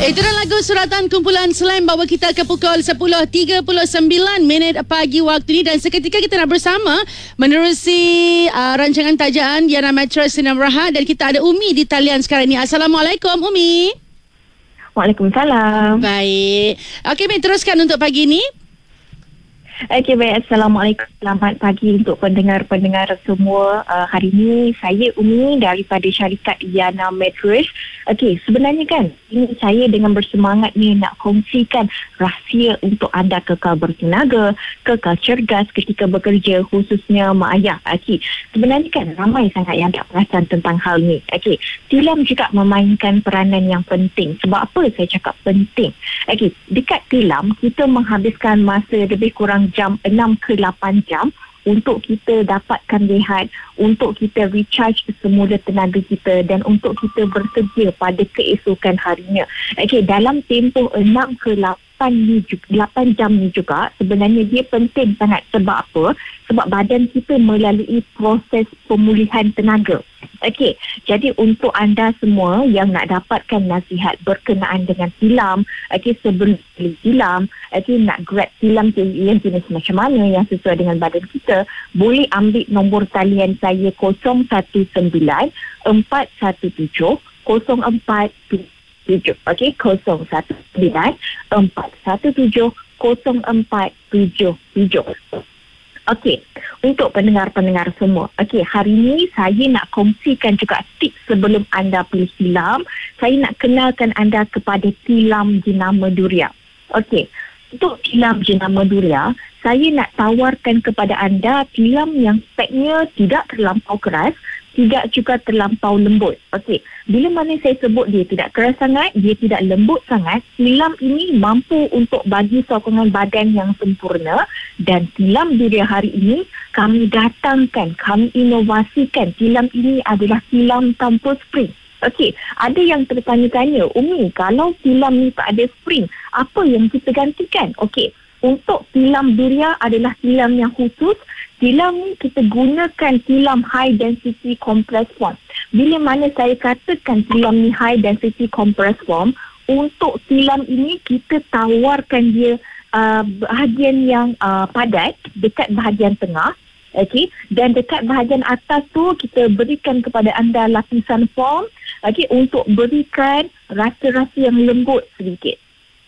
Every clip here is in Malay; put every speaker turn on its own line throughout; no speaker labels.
Itu adalah lagu suratan kumpulan Slam bawa kita ke pukul 10.39 pagi waktu ini, dan seketika kita nak bersama menerusi rancangan tajaan Yana Mattress Sinar Berhad, dan kita ada Umi di talian sekarang ini. Assalamualaikum Umi.
Waalaikumsalam.
Baik. Okey, Umi, teruskan untuk pagi ini.
Okey, baik. Assalamualaikum. Selamat pagi untuk pendengar-pendengar semua. Hari ini saya Umi daripada syarikat Yana Mattress. Okey, sebenarnya kan ini saya dengan bersemangat ni nak kongsikan rahsia untuk anda kekal bertenaga, kekal cergas ketika bekerja, khususnya mak ayah. Okey, sebenarnya kan ramai sangat yang tak perasan tentang hal ni. Okey, tilam juga memainkan peranan yang penting. Sebab apa saya cakap penting? Okey, dekat tilam kita menghabiskan masa lebih kurang jam 6 ke 8 jam untuk kita dapatkan rehat, untuk kita recharge semula tenaga kita dan untuk kita bersedia pada keesokan harinya. Okey, dalam tempoh 6 ke 8 jam ni juga sebenarnya dia penting sangat. Sebab apa? Sebab badan kita melalui proses pemulihan tenaga. Okey, jadi untuk anda semua yang nak dapatkan nasihat berkenaan dengan tilam, okey, sebelum beli tilam, okey, nak grab tilam yang jenis macam mana yang sesuai dengan badan kita, boleh ambil nombor talian saya 019 417 0477. Okey, 019 417 0477. Okey, untuk pendengar-pendengar semua. Okey, hari ini saya nak kongsikan juga tips sebelum anda pilih tilam. Saya nak kenalkan anda kepada tilam jenama Duria. Okey, untuk tilam jenama Duria, saya nak tawarkan kepada anda tilam yang speknya tidak terlampau keras, tidak juga terlampau lembut. Okey, bila mana saya sebut dia tidak keras sangat, dia tidak lembut sangat, tilam ini mampu untuk bagi sokongan badan yang sempurna. Dan tilam Duria hari ini kami datangkan, kami inovasikan. Tilam ini adalah tilam tanpa spring. Okey, ada yang tertanya-tanya, Umi, kalau tilam ni tak ada spring, apa yang kita gantikan? Okey, untuk tilam Duria adalah tilam yang khusus. Tilam ni kita gunakan tilam high density compressed foam. Bila mana saya katakan tilam ni high density compressed foam, untuk tilam ini kita tawarkan dia bahagian yang padat dekat bahagian tengah. Okey, dan dekat bahagian atas tu kita berikan kepada anda lapisan foam, okey, untuk berikan rasa-rasa yang lembut sedikit.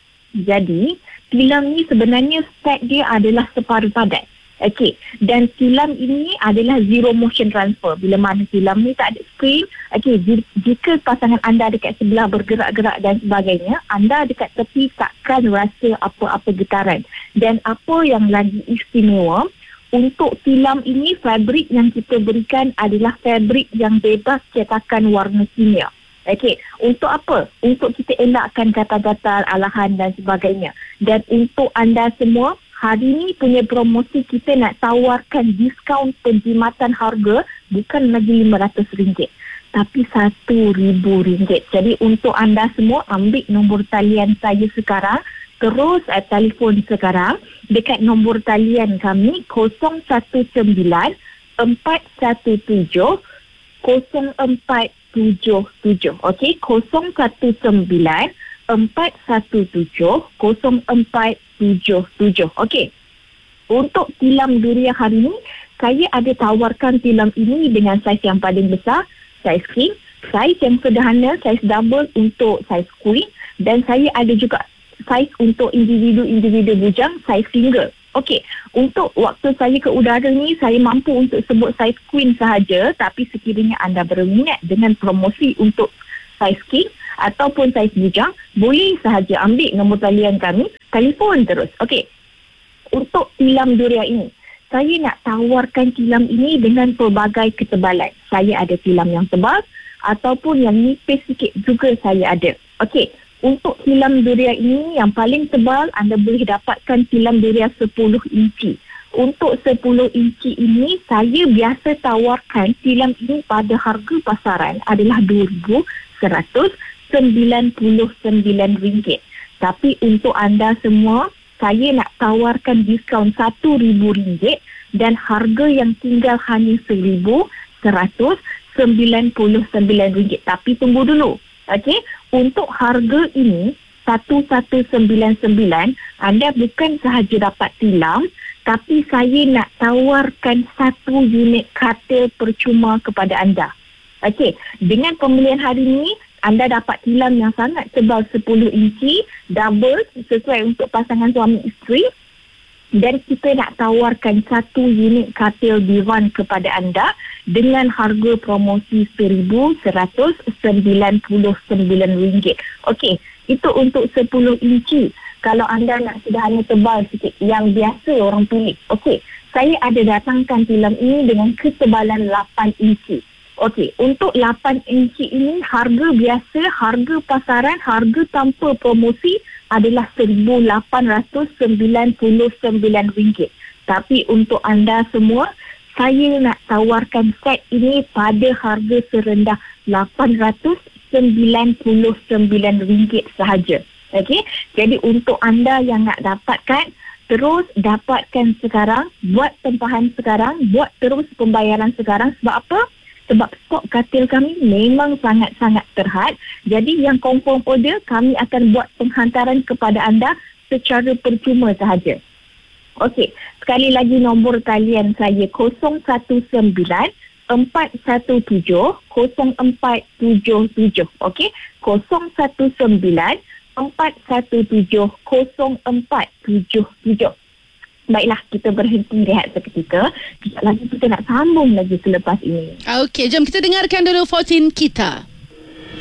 Jadi tilam ni sebenarnya spek dia adalah separuh padat. Okey, dan tilam ini adalah zero motion transfer. Bila mana tilam ni tak ada spring, okey, jika pasangan anda dekat sebelah bergerak-gerak dan sebagainya, anda dekat tepi takkan rasa apa-apa getaran. Dan apa yang lagi istimewa, untuk tilam ini fabrik yang kita berikan adalah fabrik yang bebas cetakan warna kimia. Okey, untuk apa? Untuk kita elakkan gatal-gatal, alahan dan sebagainya. Dan untuk anda semua, hari ini punya promosi kita nak tawarkan diskaun penjimatan harga bukan lagi RM500, tapi RM1,000. Jadi untuk anda semua, ambil nombor talian saya sekarang, terus telefon sekarang dekat nombor talian kami 019 417 0477. Okey, 019 417 0477. Okey, untuk tilam Duria hari ini, saya ada tawarkan tilam ini dengan saiz yang paling besar, saiz king, saiz yang sederhana, saiz double untuk saiz queen, dan saya ada juga saiz untuk individu bujang, saiz single. Okey, untuk waktu saya ke udara ni, saya mampu untuk sebut saiz queen sahaja, tapi sekiranya anda berminat dengan promosi untuk saiz king ataupun saiz bujang, boleh sahaja ambil nombor talian kami, telefon terus. Okey, untuk tilam Duria ini, saya nak tawarkan tilam ini dengan pelbagai ketebalan. Saya ada tilam yang tebal ataupun yang nipis sikit juga saya ada. Okey, untuk tilam Duria ini yang paling tebal, anda boleh dapatkan tilam Duria 10 inci. Untuk 10 inci ini, saya biasa tawarkan tilam ini pada harga pasaran adalah RM2,199. Tapi untuk anda semua, saya nak tawarkan diskaun RM1,000 dan harga yang tinggal hanya RM1,199. Tapi tunggu dulu. Okey, untuk harga ini 1199, anda bukan sahaja dapat tilam, tapi saya nak tawarkan 1 unit katil percuma kepada anda. Okey, dengan pembelian hari ini, anda dapat tilam yang sangat tebal 10 inci, double sesuai untuk pasangan suami isteri. Dan kita nak tawarkan 1 unit katil divan kepada anda dengan harga promosi RM1,199. Okey, itu untuk 10 inci. Kalau anda nak sederhana tebal sikit, yang biasa orang pilih. Okey, saya ada datangkan tilam ini dengan ketebalan 8 inci. Okey, untuk 8 inci ini harga biasa, harga pasaran, harga tanpa promosi adalah RM1,899. Tapi untuk anda semua, saya nak tawarkan set ini pada harga serendah RM899 sahaja. Okey, jadi untuk anda yang nak dapatkan, terus dapatkan sekarang, buat tempahan sekarang, buat terus pembayaran sekarang. Sebab apa? Sebab stok katil kami memang sangat-sangat terhad. Jadi yang confirm order, kami akan buat penghantaran kepada anda secara percuma sahaja. Okey, sekali lagi nombor talian saya 019-417-0477. Okey, 019-417-0477. Baiklah, kita berhenti rehat seketika. Sekejap lagi kita nak sambung lagi selepas ini.
Okey, jom kita dengarkan dulu 14 kita.